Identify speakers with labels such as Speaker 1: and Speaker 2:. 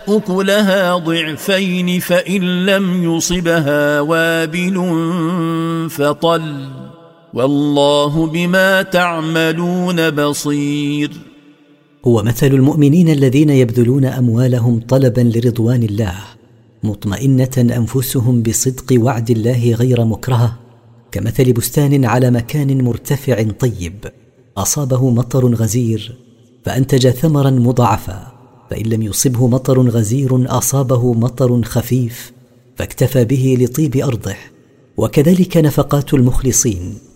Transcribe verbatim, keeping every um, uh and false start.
Speaker 1: أكلها ضعفين فإن لم يصبها وابل فطل والله بما تعملون بصير.
Speaker 2: هو مثل المؤمنين الذين يبذلون أموالهم طلبا لرضوان الله مطمئنة أنفسهم بصدق وعد الله غير مكرهة، كمثل بستان على مكان مرتفع طيب أصابه مطر غزير فأنتج ثمرا مضاعفا، فإن لم يصبه مطر غزير أصابه مطر خفيف فاكتفى به لطيب أرضه. وكذلك نفقات المخلصين